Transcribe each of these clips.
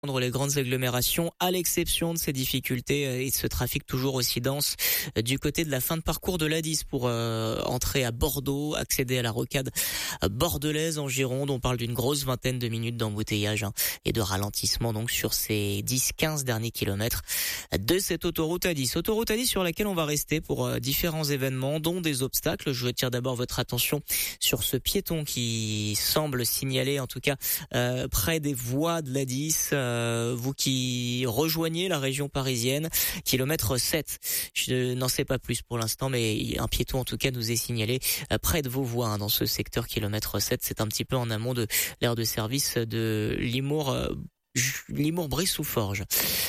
les grandes agglomérations, à l'exception de ces difficultés et de ce trafic toujours aussi dense du côté de la fin de parcours de l'A10 pour entrer à Bordeaux, accéder à la rocade bordelaise en Gironde. On parle d'une grosse vingtaine de minutes d'embouteillage et de ralentissement donc sur ces 10-15 derniers kilomètres de cette autoroute A10. Autoroute A10 sur laquelle on va rester pour différents événements, dont des obstacles. Je attire d'abord votre attention sur ce piéton qui semble signaler, en tout cas près des voies de l'A10. Vous qui rejoignez la région parisienne, kilomètre 7. Je n'en sais pas plus pour l'instant, mais un piéton en tout cas nous est signalé près de vos voies dans ce secteur kilomètre 7. C'est un petit peu en amont de l'aire de service de Limours-Brissou-Forges.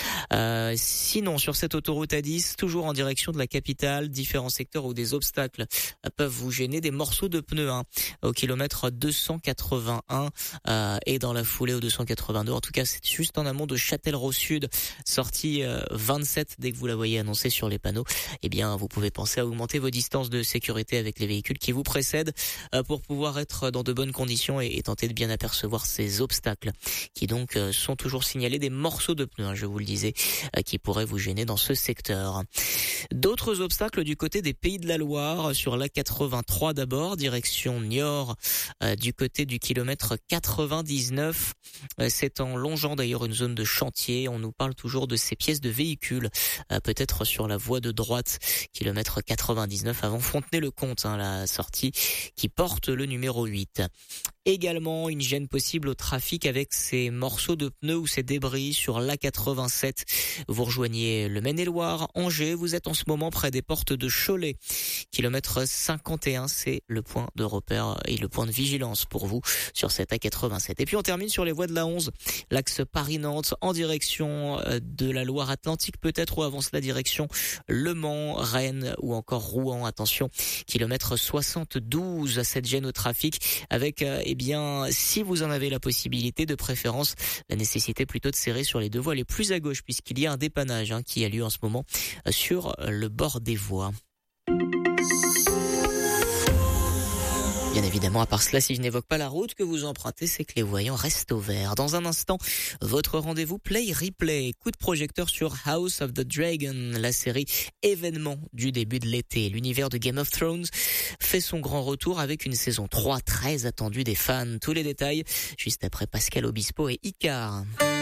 Sinon, sur cette autoroute A10, toujours en direction de la capitale, différents secteurs où des obstacles peuvent vous gêner, des morceaux de pneus au kilomètre 281 et dans la foulée au 282. En tout cas, c'est juste en amont de Châtellerault Sud, sortie 27. Dès que vous la voyez annoncée sur les panneaux, eh bien, vous pouvez penser à augmenter vos distances de sécurité avec les véhicules qui vous précèdent pour pouvoir être dans de bonnes conditions et tenter de bien apercevoir ces obstacles qui donc sont toujours signalés, des morceaux de pneus, je vous le disais, qui pourraient vous gêner dans ce secteur. D'autres obstacles du côté des Pays de la Loire, sur l'A83 d'abord, direction Niort, du côté du kilomètre 99. C'est en longeant d'ailleurs une zone de chantier. On nous parle toujours de ces pièces de véhicules, peut-être sur la voie de droite, kilomètre 99 avant Fontenay-le-Comte, la sortie qui porte le numéro 8. Également une gêne possible au trafic avec ces morceaux de pneus ou ces débris sur l'A87. Vous rejoignez le Maine-et-Loire, Angers, vous êtes en ce moment près des portes de Cholet. Kilomètre 51, c'est le point de repère et le point de vigilance pour vous sur cette A87. Et puis on termine sur les voies de la 11, l'axe Paris-Nantes en direction de la Loire-Atlantique peut-être, ou avant cela direction Le Mans, Rennes ou encore Rouen. Attention, kilomètre 72 à cette gêne au trafic avec eh bien, si vous en avez la possibilité, de préférence, la nécessité plutôt de serrer sur les deux voies les plus à gauche, puisqu'il y a un dépannage qui a lieu en ce moment sur le bord des voies. Bien évidemment, à part cela, si je n'évoque pas la route que vous empruntez, c'est que les voyants restent au vert. Dans un instant, votre rendez-vous Play Replay. Coup de projecteur sur House of the Dragon, la série événement du début de l'été. L'univers de Game of Thrones fait son grand retour avec une saison 3 très attendue des fans. Tous les détails juste après Pascal Obispo et Icar.